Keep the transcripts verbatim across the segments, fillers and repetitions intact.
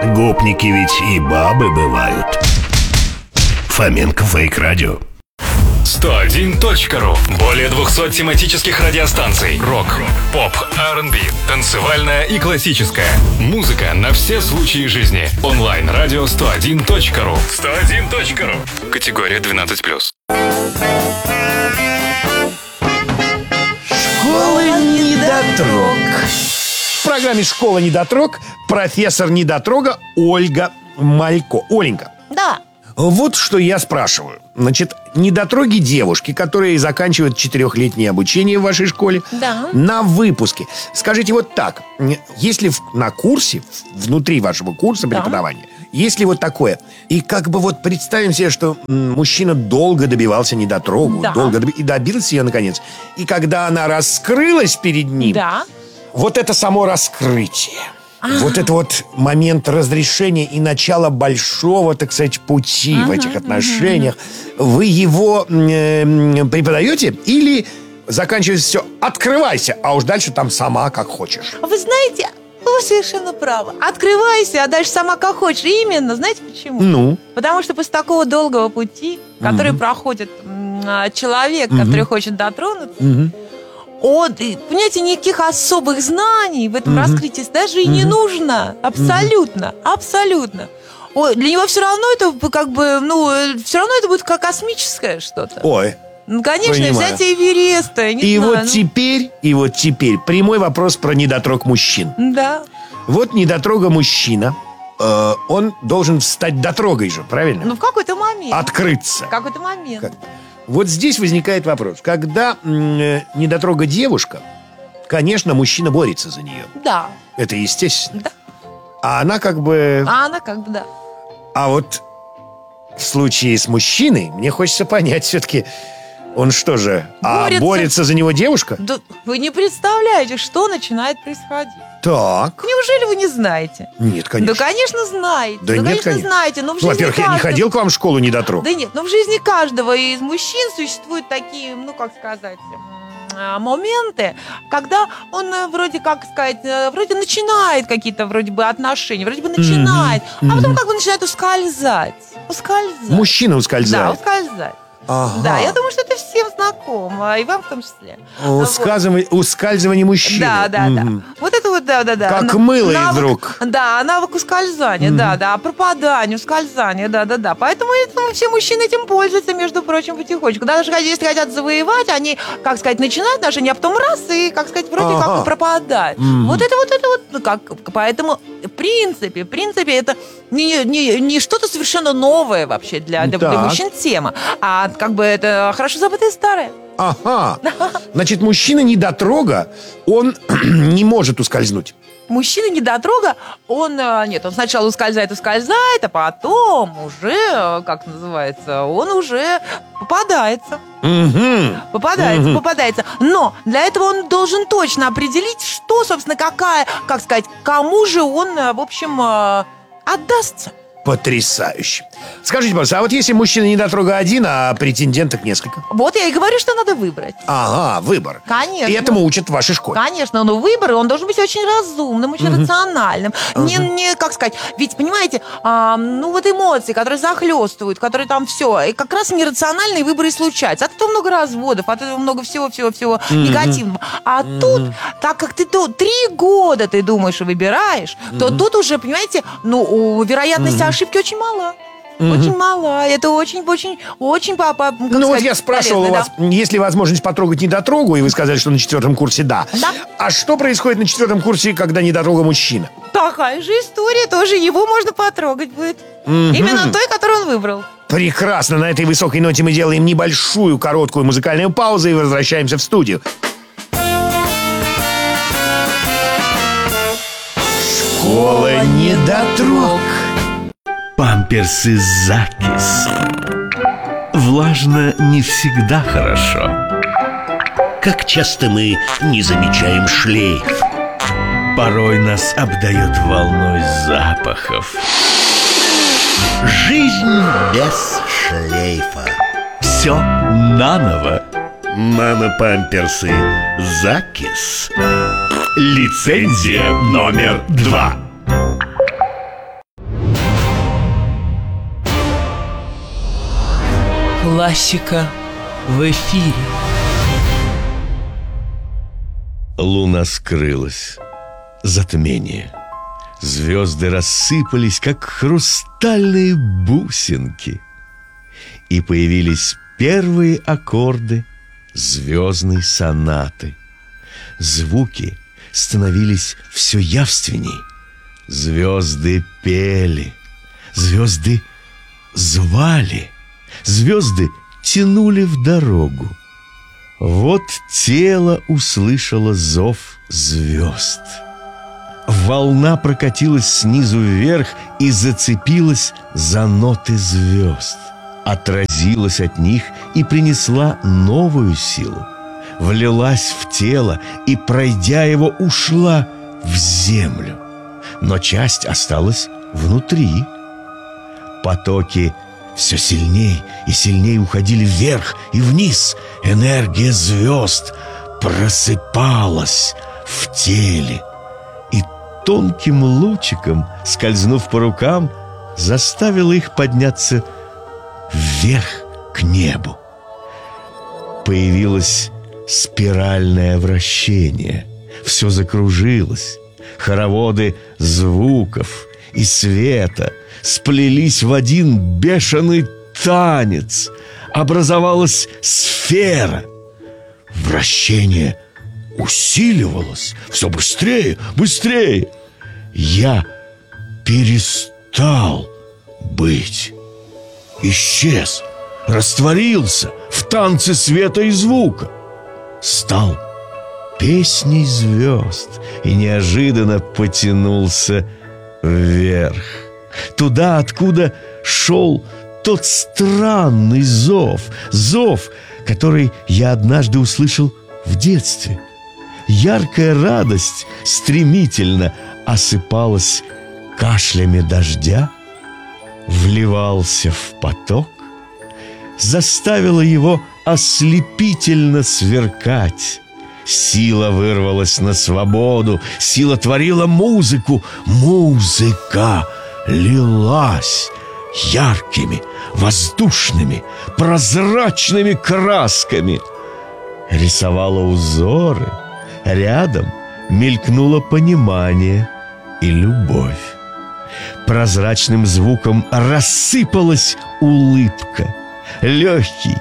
Гопники ведь и бабы бывают. Фоменко Фейк Радио. сто один точка ру. Более двухсот тематических радиостанций. Рок, поп, ар энд би, танцевальная и классическая. Музыка на все случаи жизни. Онлайн-радио сто один точка ру. сто один точка ру. Категория двенадцать плюс. Школа недотрог. В программе «Школа недотрог» профессор недотрога Ольга Малько. Оленька. Да. Вот что я спрашиваю. Значит, недотроги девушки, которые заканчивают четырехлетнее обучение в вашей школе, Да. на выпуске. Скажите вот так. Если в- на курсе, внутри вашего курса Да. преподавания, если вот такое, и как бы вот представим себе, что м, мужчина долго добивался недотрогу, Да. долго доби- и добился ее наконец, и когда она раскрылась перед ним, Да. вот это само раскрытие, вот это вот момент разрешения и начала большого, так сказать, пути в этих отношениях, вы его э, м, преподаете или заканчивается все «открывайся», а уж дальше там сама как хочешь? Вы знаете, вы совершенно правы. Открывайся, а дальше сама как хочешь. Именно, знаете почему? Ну? Потому что после такого долгого пути, который проходит м, а, человек, который хочет дотронуться, Мгм. он, и, понимаете, никаких особых знаний в этом раскрытии даже и не нужно. Абсолютно, абсолютно. Ой, для него все равно это как бы, ну, все равно это будет как космическое что-то. Ой. Ну, конечно, Понимаю. взятие Эвереста, не И знаю, вот ну, теперь, и вот теперь прямой вопрос про недотрог мужчин. да. Вот недотрога мужчина, э, он должен стать дотрогой же, правильно? Ну, в какой-то момент. Открыться. В какой-то момент. Как? Вот здесь возникает вопрос. Когда м, э, недотрога девушка, конечно, мужчина борется за нее. Да, Это естественно. да. А она как бы... А она как бы, да. А вот в случае с мужчиной мне хочется понять все-таки, он что же, а Борется. борется за него девушка? Да вы не представляете, что начинает происходить. Так. Неужели вы не знаете? Нет, конечно. Да, конечно, знаете. Да нет, конечно, конечно. знаете. Но в Ну, жизни во-первых, я не каждого- ходил к вам в школу недотрог. Да нет, но в жизни каждого из мужчин существуют такие, ну, как сказать, м, а, моменты, когда он э, вроде, как сказать, э, вроде начинает какие-то вроде бы отношения, вроде бы начинает, а потом как бы начинает ускользать. Ускользать. Мужчина Да, ускользает. ускользать. Ага. Да, я думаю, что это всем знакомо, и вам в том числе. Ускальзывание, ускальзывание мужчины. Да, да, Мгм. да. Вот это вот, да, да, да. Как На- мыло из навык- рук. Да, навык ускользания, да, да, пропадание, ускользание, да, да, да. Поэтому я думаю, все мужчины этим пользуются, между прочим, потихонечку. Даже если хотят завоевать, они, как сказать, начинают отношения, а потом раз и, как сказать, вроде Ага. как и пропадают. Мгм. Вот это вот, это вот, ну как, поэтому, в принципе, в принципе, это не, не, не что-то совершенно новое вообще для, для, для Так. мужчин тема, а как бы это хорошо забытое старое. Ага. Значит, мужчина недотрога, он не может ускользнуть. Мужчина недотрога, он, э, нет, он сначала ускользает, ускользает, а потом уже, э, как называется, он уже попадается. Мгм. Попадается, Мгм. попадается. Но для этого он должен точно определить, что, собственно, какая, как сказать, кому же он, э, в общем, э, отдастся. Потрясающе. Скажите, пожалуйста, а вот если мужчина недотрога один, а претенденток несколько? Вот я и говорю, что надо выбрать. Ага, выбор. Конечно. И этому учат в вашей школе. Конечно, но выбор, он должен быть очень разумным, очень рациональным. Не, не, как сказать, ведь, понимаете, а, ну вот эмоции, которые захлестывают, которые там все, и как раз нерациональные выборы и случаются. От этого много разводов, от этого много всего-всего-всего негативного. А тут, так как ты то три года ты думаешь и выбираешь, то тут уже, понимаете, ну, у- вероятность ошибки очень мала. Очень мала. Это очень-очень, очень, папа. Ну вот я спрашивал у вас, есть ли возможность потрогать недотрогу, и вы сказали, что на четвертом курсе да. Да. А что происходит на четвертом курсе, когда недотрога мужчина? Такая же история, тоже его можно потрогать будет. Именно той, которую он выбрал. Прекрасно. На этой высокой ноте мы делаем небольшую короткую музыкальную паузу и возвращаемся в студию. Школа недотрог. Памперсы Закис. Влажно не всегда хорошо. Как часто мы не замечаем шлейф. Порой нас обдает волной запахов. Жизнь без шлейфа. Все наново. Нано-памперсы Закис. Лицензия номер два. Классика в эфире. Луна скрылась. Затмение. Звезды рассыпались, как хрустальные бусинки. И появились первые аккорды звездной сонаты. Звуки становились все явственней. Звезды пели, звезды звали, звезды тянули в дорогу. Вот тело услышало зов звезд. Волна прокатилась снизу вверх и зацепилась за ноты звезд. Отразилась от них и принесла новую силу. Влилась в тело и, пройдя его, ушла в землю. Но часть осталась внутри. Потоки все сильней и сильней уходили вверх и вниз. Энергия звезд просыпалась в теле и тонким лучиком, скользнув по рукам, заставила их подняться вверх к небу. Появилось спиральное вращение. Все закружилось. Хороводы звуков и света сплелись в один бешеный танец. Образовалась сфера. Вращение усиливалось все быстрее, быстрее. Я перестал быть. Исчез, растворился в танце света и звука. Стал песней звезд и неожиданно потянулся вверх, туда, откуда шел тот странный зов, зов, который я однажды услышал в детстве. Яркая радость стремительно осыпалась кашлями дождя, вливался в поток, заставила его ослепительно сверкать. Сила вырвалась на свободу, сила творила музыку, музыка лилась яркими, воздушными, прозрачными красками, рисовала узоры, рядом мелькнуло понимание и любовь. Прозрачным звуком рассыпалась улыбка, легкий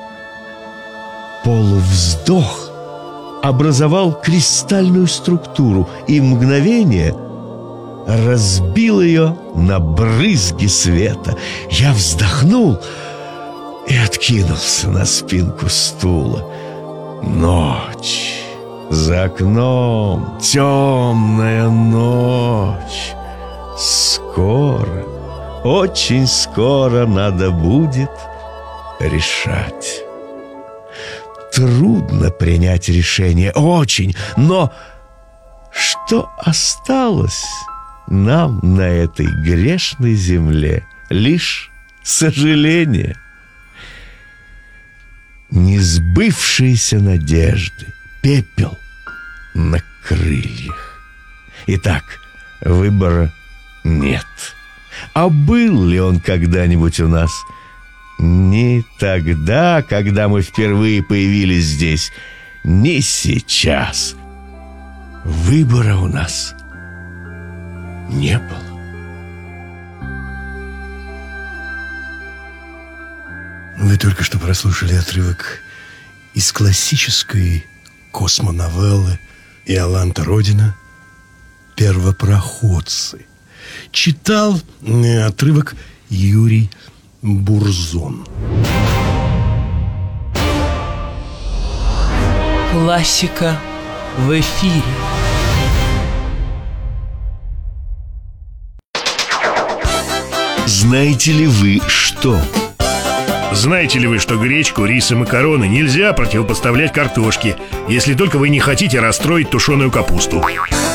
полувздох образовал кристальную структуру и в мгновение разбил ее на брызги света. Я вздохнул и откинулся на спинку стула. Ночь. За окном темная ночь. Скоро, очень скоро надо будет решать. Трудно принять решение, очень, но что осталось нам на этой грешной земле? Лишь сожаление. Несбывшиеся надежды, пепел на крыльях. Итак, выбора нет. А был ли он когда-нибудь у нас? Не тогда, когда мы впервые появились здесь, не сейчас. Выбора у нас не было. Вы только что прослушали отрывок из классической космоновеллы Иоланта Родина «Первопроходцы». Читал отрывок Юрий Бурзон. Классика в эфире. Знаете ли вы что? Знаете ли вы, что гречку, рис и макароны нельзя противопоставлять картошке, если только вы не хотите расстроить тушеную капусту?